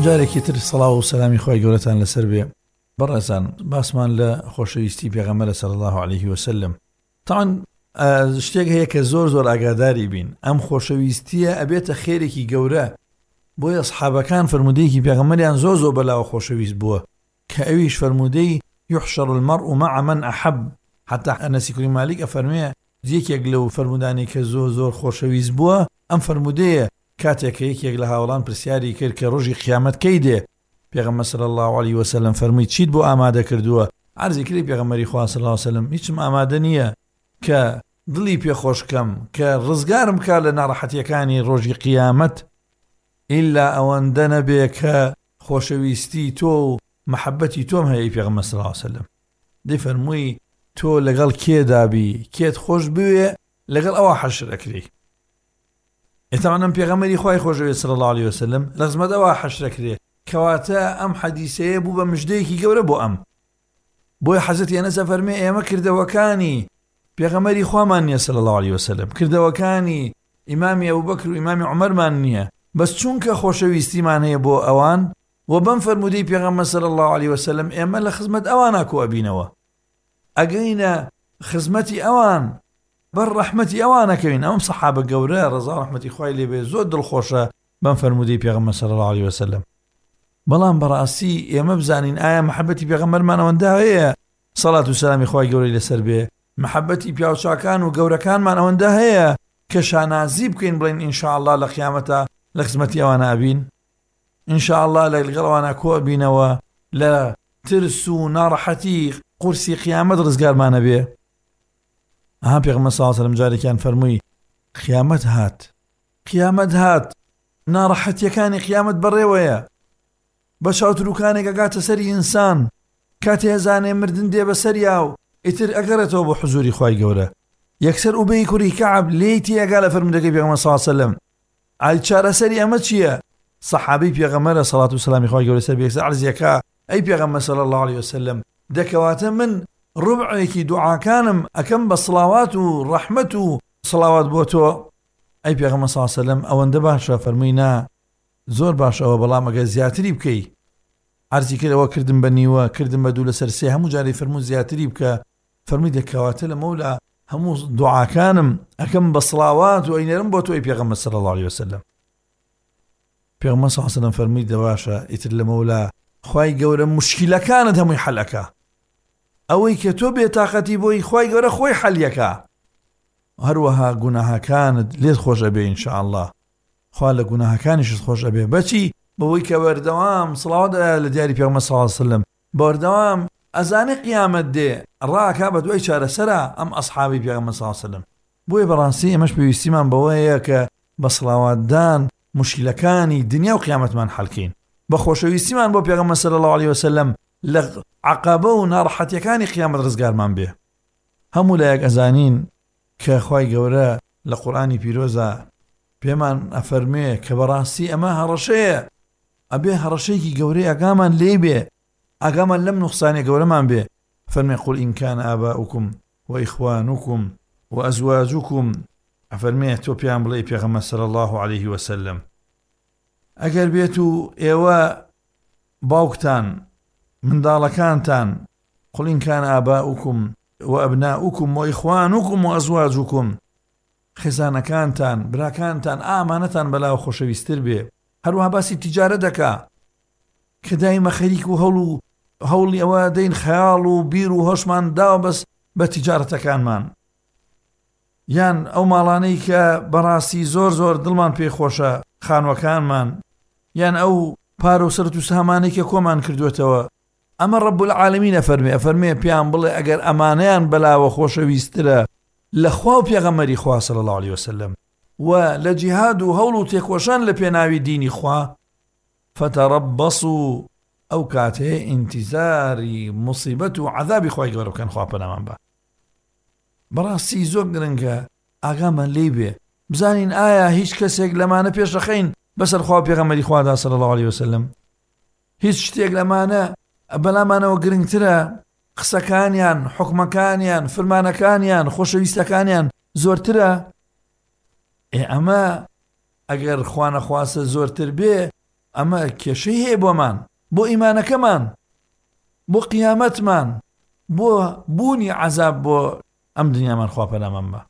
جارێکی تر سەڵاو و سەلامی خۆی گەورەتان لەسەر بێ. بەڕێزان باسمان لە خۆشەویستی پێغەمبەر صلی الله عليه وسلم. طبعا شتێک هەیە کە زۆر ئاگاداری بین، ئەم خۆشەویستیە ئەبێتە خێرێکی گەورە. بۆیە سەحابەکان فرمودەیەکی پێغەمبەریان زۆر بەلاوە خۆشەویست بووە کە ئەویش فرمودەی يحشر المرء مع من أحب. حتى ئەنەسی کوڕی مالیک ئەفەرمێ یەکێک لەو فرمودانی کە زۆر خۆشەویست بووە ئەم فرمودەیە کاتێک کە یەکێک لە هاوڵان پرسیاری کرد کە ڕۆژی قیامەت کەی دێ، پێغەمبەر صلی الله عليه وسلم فەرمووی چیت بۆ ئامادە کردووە؟ عەرزی کردی پێغەمبەری خوا صلی الله عليه وسلم هیچم ئامادە نییە کە دڵی پێخۆش بکەم کە ڕزگارم کا لە ناڕەحەتیەکانی ڕۆژی قیامەت ئیلا ئەوەندە نەبێ کە خۆشەویستی تۆ و محەبەتی تۆم هەیە. پێغەمبەر صلی الله عليه وسلم دەی فەرمووی تۆ لەگەڵ کێدابی کێت خۆش بوێ لەگەڵ ئەوە حەشر ئەکرێ. ئێتەمانم پێغەمبەری خوای خۆشەویست صلی الله عليه وسلم لە خزمەت ئەوە حەشر ئەکرێ. کەواتە ئەم حەدیسەیە بوو بە مژدەیەکی گەورە بۆ ئەم. بۆی حەزرەتی ئەنەس فەرمێ ئێمە کردەوەکانی پێغەمبەری خوامان نییە صلی الله عليه وسلم، کردەوەکانی ئیمامی ئەبوبەکر و ئیمامی عومەرمان نییە، بەس چونکە خۆشەویستیمان هەیە بۆ ئەوان و بەم فەرمودەی پێغەمبەر صلی الله عليه وسلم ئێمە لە خزمەت ئەوانە کۆ ئەبینەوە. ئەگەینە خزمەتی ئەوان بەر ڕەحمەتی ئەوانەکەوین. ئەم سەحابە گەورە ڕەزا ڕەحمەتی خوای لێبێ زۆر دڵخۆشە بەم فەرمودەی پێغەمبەر صلی الله عليه وسلم. بەڵام بەڕاستی ئێمە بزانین ئایا محەبەتی پێغەمبەرمان ئەوەندە هەیە سەڵات و سەلامی خوای گەورەی لەسەر بێ؟ محەبەتی پیاوچاکان و گەورەکانمان ئەوەندە هەیە کە شانازی بکەین بڵین ئینشاءالله لە قیامەتە لە خزمەتی ئەوانە ئەبین، ئینشاءالله لەگەڵ ئەوانە کۆ ئەبینەوە لە ترس و ناڕەحەتی قورسی قیامەت ڕزگارمانە بێ. پێغەمبەر صلی الله عليه وسلم جارێکیان فەرمووی قیامەت هات ناڕەحەتیەکانی قیامەت بەڕێوەیە بە چاوتروکانێک ئەگاتە سەری ئینسان کاتێ ئەزانێ مردن دێ بەسەریا و ئیتر ئەگەڕێتەوە بۆ حوزوری خوای گەورە. یەکسەر ئوبەی کوڕی کەعب لێیتی ئەگا لە فەرمودەکەی پێغەمبەر صلی الله عليه وسلم. ئای چارەسەری ئەمە چییە؟ سەحابەی پێغەمبەرە سەڵات و سەلامی خوای گەورەی لەسەر بێ یەکسەر عەرزیەکە ئەی پێغەمبەر صلی الله عليه وسلم دەکەواتە من ڕوبعێکی دوعاکانم ئەکەم بە سڵاوات و ڕەحمەت و سڵاوات بۆ تۆ. ئەی پێغەمبەر صلی الله عليه وسلم ئەوەندە باشە؟ فەرمووی نا زۆر باشەوە، بەڵام ئەگەر زیاتری بکەی. عەرزی کرد ئەوە کردم بە نیوە، کردم بە دوو لەسەر سێ، هەموو جارێ فەرموو زیاتری بکە. فەرمووی دەکەواتە لە مەولا هەموو دوعاکانم ئەکەم بە سڵاوات و ئەینێرم بۆ تۆی پێغەمبەر صلی الله عليه وسلم. پێغەمبەر صلی الله عليه وسلم فەرمووی دەواشە ئیتر لە مەولا خوای گەورە موشکیلەکانت هەمووی حەلەکە، ئەوەی کە تۆ بێتاقەتی بۆی خوای گەورە خۆی حەلیەکە. هەروەها گوناهەکانت لێت خۆش ئەبێ ئینشاءالله، خوا لە گوناهەکانیشت خۆش ئەبێ. بەچی؟ بەوەی کە بەردەوام سڵاوات لە دیاری پێغەمبەر صلی الله عليه وسلم بەردەوام ئەزانێ قیامەت دێ ڕاکا بە دوای چارەسەرە ئەم ئەسحابی پێغەمبەر صلی الله عليه وسلم. بۆیە بەڕاستی ئێمەش پێویستیمان بەوەیە کە بە سڵاواتدان مشکلەکانی دنیا و قیامەتمان حەڵکەین، بە خۆشەویستیمان بۆ پێغەمبەر صلی الله عليه وسلم لە عەقەبە و ناڕەحەتیەکانی قیامەت ڕزگارمان بێ. هەموو لایەک ئەزانین کە خوای گەورە لە قورئانی پیرۆزە پێمان ئەفەرمێ کە بەڕاستی ئەمە هەڕەشەیە، ئەبێ هەڕەشەیەکی گەورەی ئاگامان لێ بێ، ئاگامان لەم نوقسانێ گەورەمان بێ. فەرمێ قل إن كان آباؤكم وإخوانكم وأزواجكم، ئەفەرمێ تۆ پێیان بڵێ پێغەمبەر صلی الله عليه وسلم ئەگەر بێت و ئێوە باوکتان منداڵەکانتان، قل إن كان آباؤكم وأبناؤكم وإخوانكم وأزواجكم، خێزانەکانتان براکانتان ئامانەتان بەلاوە خۆشەویستتر بێ. هەروەها باسی تیجارە دەکا کە دایمە خەریک و هەوڵی ئەوە دەین خەیاڵ و بیر و هۆشمان داوە بەس بە تیجارەتەکانمان، یان ئەو ماڵانەی کە بەڕاستی زۆر دڵمان پێی خۆشە خانوەکانمان، یان ئەو پارە و سەرەت و سامانەی کە کۆمان کردوێتەوە. ئەمە ڕەب العالەمین ئەفەرمێ پێیان بڵێ ئەگەر ئەمانەیان بەلاوە خۆشەویستترە لە خوا و پێغەمبەری خوا صلی الله عليه وسلم و لە جیهاد و هەوڵ و تێکۆشان لە پێناوی دینی خوا، فتەڕەبەصوا، ئەو کاتەیە ئینتیزاری موسیبەت و عەذابی خوای گەورە بکەن، خوا پەنامان بە. بەڕاستی زۆر گرنگە ئاگامان لێ بێ، بزانین ئایا هیچ کەسێک لەمانە پێشەخەین بەسەر خوا و پێغەمبەری خوادا صلی الله عليه وسلم؟ هیچ شتێک لەمانە بەلامانەوە گرنگترە؟ قسەکانیان، حکمەکانیان، فرمانەکانیان، خۆشەویستەکانیان زۆرترە؟ ئەمە ئەگەر خوا نەخواستە زۆرتر بێ ئەمە کێشەی هەیە بۆمان، بۆ ئیمانەکەمان، بۆ قیامەتمان، بۆ بوونی عەزاب بۆ ئەم دنیامان خوا پەنامان بە.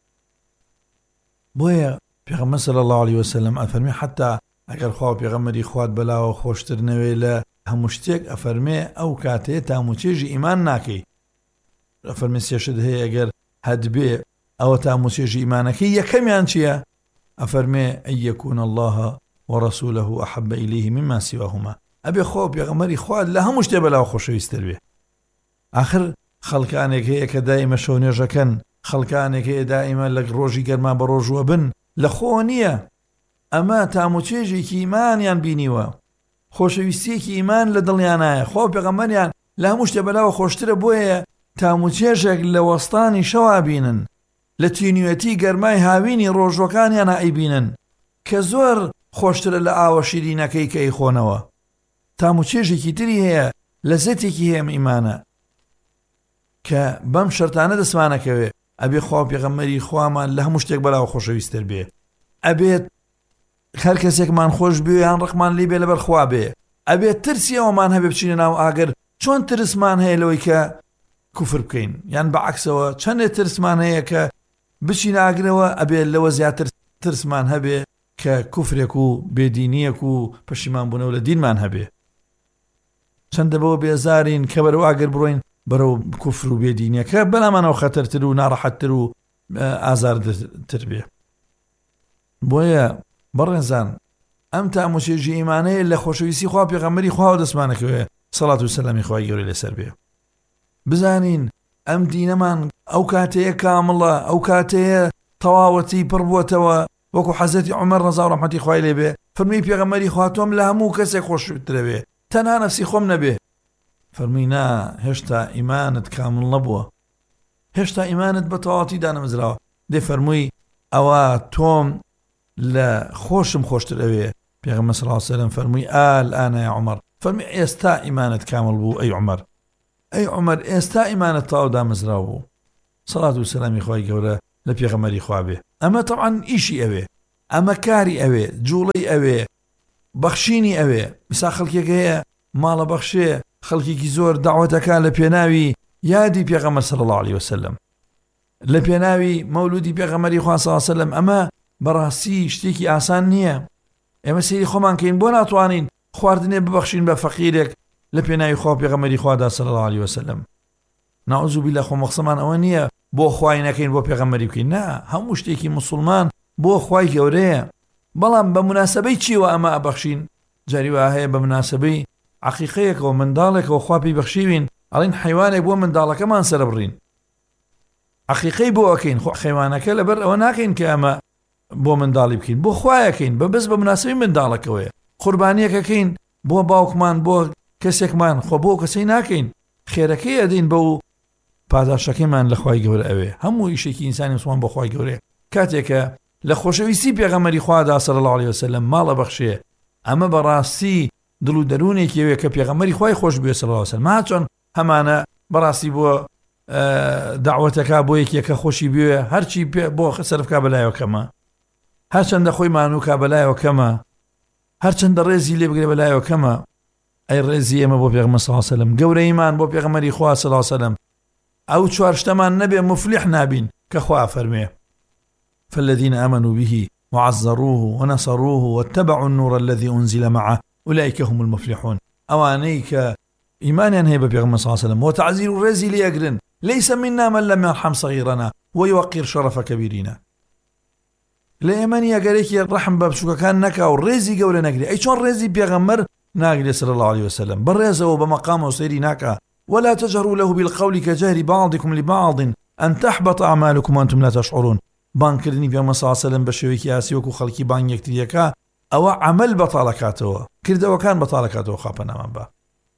بۆیە پێغەمبەر صلی الله علیه وسلم ئەفەرمێ حتا ئەگەر خوا و پێغەمبەری خوات بەلاوە خۆشتر نەوێ لە هەموو شتێک، ئەفەرمێ ئەو کاتەیە تاموچێژی ئیمان ناکەی. ئەفەرمێ سێشت هەیە ئەگەر هەدبێ ئەوە تاموچێژی ئیمانەکەی یەکەمیان چییە؟ ئەفەرمێ ئەن یەکوونە الله وەرەسوولەه ئەحەبە ئیلەیه مما سیواهما، ئەبێ خوا و پێغەمبەری خوات لە هەموو شتێ بەلاوە خۆشەویستتر بێ. آخر خەڵکانێک هەیە کە دائیمە شەو نوێژەکەن، خەڵکانێک هەیە دائیمە لە ڕۆژی گەرما بە ڕۆژوە بن، لە خۆ نییە. ئەمە تاموچێژێکی ئیمانیان بینیوە، خۆشەویستیەکی ئیمان لە دڵیانایە، خوا و پێغەمبەریان لە هەموو شتێ بەلاوە خۆشترە. بۆیە تاموچێژێک لە وەستانی شەوا بینن، لە تینوێتی گەرمای هاوینی ڕۆژوەکانیان ئەیبینن کە زۆر خۆشترە لە ئاوە شیرینەکەی کە ئەیخۆنەوە. تاموچێژێکی تری هەیە، لەزەتێکی هەیە ئیمانە کە بەم شەرتانە دەسمانەکەوێ. ئەبێ خوا و پێغەمبەری خوامان لە هەموو شتێک بەلاوە خۆشەویستتر بێ، ئەبێت هەر کەسێکمان خۆش بێ یان ڕقمان لی بێ لەبەر خوا بێ، ئەبێت ترسی ئەومان هەبێ بچینە ناو ئاگەر، چۆن ترسمان هەیە لەوەی کە کوفر بکەین، یان بەعەکسەوە چەندێک ترسمان هەیە کە بچینە ئاگرەوە، ئەبێت لەوە زیاتر ترسمان هەبێ کە کوفرێک و بێدینیەک و پەشیمان بوونەوە لە دینمان هەبێ. چەندە بەوە بێزارین کە بەرەو ئاگر بڕۆین بەرەو کوفر و بێدینیەکە بەلامانەوە خەتەرتر و ناڕەحەتتر و ئازاردتر بێ. بۆیە بەڕێزان ئەم تاموچێژی ئیمانەیە لە خۆشەویستی خوا پێغەمبەری خوا دەسمانەکەوێ سەڵات و سەلامی خوای گەورەی لەسەر بێ. بزانین ئەم دینەمان ئەو کاتەیە کامڵە، ئەو کاتەیە تەواوەتی پڕ بووەتەوە، وەکو حەزەتی عومەر ڕەزا و ڕەحمەتی خوای لێ بێ فەرمووی پێغەمبەری خوا تۆم لە هەموو کەسێک خۆشترە بێ، تەنها نەفسی خۆم نەبێ. فەرمووی نا، هێشتا ئیمانت کامڵ نەبووە، هێشتا ئیمانت بە تەواوەتی دانەمەزراوە. دێ فەرمووی ئەوە تۆم لە خۆشم خۆشتر ئەوێ. پێغەمبەر صلی الله علیه وسلم فەرمووی ئالئانە یا عومەر، فەرمووی ئێستا ئیمانت کامڵ بوو ئەی عومەر، ئەی عومەر ئێستا ئیمانت تەواو دامەزراوە بوو. سەڵات و سەلامی خوای گەورە لە پێغەمبەری خوا بێ. ئەمە تەبعاً ئیشی ئەوێ، ئەمە کاری ئەوێ، جوڵەی ئەوێ، بەخشینی ئەوێ. مسا خەڵکێک هەیە ماڵە بەخشێ، خەڵکێکی زۆر داوەتەکە لە پێناوی یادی پێغەمبەر صلی الله علیه وسلم، لە پێناوی مەولودی پێغەمبەری خوا صلی الله علیه وسلم. ئەمە بەڕاستی شتێکی ئاسان نییە. ئێمە سەیری خۆمان کەین بۆ ناتوانین خواردنێ ببەخشین بە فەقیرێک لە پێناوی خوا پێغەمبەری خوادا صلی الله علیه وسلم. نەعوذ بالله خۆ مەقسەمان ئەوە نییە بۆ خوای نەکەین بۆ پێغەمبەری بکەین، نا، هەموو شتێکی مسلمان بۆ خوای گەورەیە. بەڵام بە مناسبەی چیوە ئەمە ئەبەخشین؟ جاری وا هەیە بە مناسبەی عەقیقەیەکەوە منداڵێکەوە خوا پێی بەخشیوین، ئەڵێن حەیوانێک بۆ منداڵەکەمان سەرە بڕین، عەقیقەی بۆ ئەکەین. حەیوانەکە لەبەر ئەوە ناکەین کە ئەمە بۆ منداڵی بکەین، بۆ خوایەکەین، بەبەس بە مناسبەی منداڵەکەوەیە. قوربانیەکەکەین بۆ باوکمان، بۆ کەسێکمان، خۆ بۆ کەسەی ناکەین، خێرەکەی ئەدەین بە و پاداشەکەیمان لە خوای گەورە ئەوێ. هەموو ئیشێکی ئینسانی مسلمان بۆ خوای گەورەیە. کاتێکە لە خۆشەویستی پێغەمبەری خوادا صلی الله علیه وسلم ماڵە بەخشێ، ئەمە بەڕاستی دڵ و دەروونێکی ئەوێ کە پێغەمبەری خوای خۆش بێ صلی الله علیه وسلم. چۆن هەمانە بەڕاستی بۆ دعوەتەکە بۆ یەکێکە خۆشی بێ، هەرچی بۆ سەرفکا بەلایەوە کەمە، هەرچەندە خۆی مانووکە بەلایەوە کەمە، هەرچەندە ڕێزی لێ بگرێ بەلایەوە کەمە. ئەی ڕێزی ئێمە بۆ پێغەمبەر صلی الله علیه وسلم، گەورەیمان بۆ پێغەمبەری خوا صلی الله علیه وسلم، ئەو چوار شتەمان نەبێ مفلیح نابین کە خوا فەرمێ فالذين آمنوا به وعزروه ونصروه واتبعوا النور الذي أنزل معه أولئك هم المفلحون. أواني كإيمانيان هي ببيغمبر صلى الله عليه وسلم وتعزير الرزي ليقرن ليس منا من لم يرحم صغيرنا ويوقر شرف كبيرنا. لإيماني قاليك رحم بابشوكا كان نكا والرزي قول نقري أي شون رزي بيغمبر ناقري صلى الله عليه وسلم بالرزة وبمقام وسيري ناكا ولا تجهروا له بالقول كجهر بعضكم لبعض أن تحبط أعمالكم وأنتم لا تشعرون. بانكرني بيغمبر صلى الله عليه وسلم بشويكي آسيوكو خلقي بان يكتريكا أو عمل بطالكاتو كرده وكان بطالكاتو خابنا من با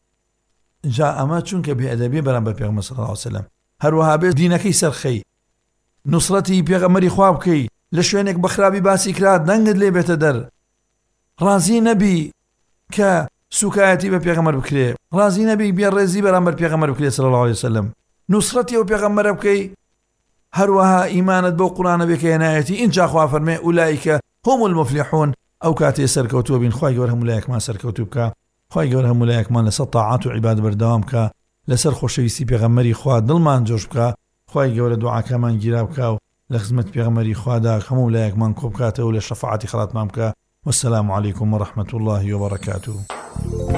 جاء ما چونك بأدبي برنبر بيغمبر صلى الله عليه وسلم هروها بيز دينكي سرخي نصرتي بيغمبري خوابكي لشوينك بخرابي باسي كرات دنگد لي بيتدر رازي نبي ك سوكايتي بيغمبر بكري رازي نبي بيرزي برنبر بيغمبر بكري صلى الله عليه وسلم نصرتي وبيغمبر بكي هروها إيمانت بو قرآن بك ينايتي إن جاء خواه فرمي أولئك هم المفلحون ئەو کاتێ سەرکەوتووە بین خوای گەورە هەموو لایەکمان سەرکەوتوو بکە خوای گەورە هەموو لایەکمان لەسەر تاعات و عیبادە بەردەوام بکە لەسەر خۆشەویستی پێغەمبەری خوا دڵمان جۆش بکە خوای گەورە دوعاکەمان گیرا بکە و لە خزمەت پێغەمبەری خوادا هەموو لایەکمان کۆ بکاتەوە و لە شەفاعەتی خەڵاتمان بکە والسلام علیکم ورحمة الله وبركاته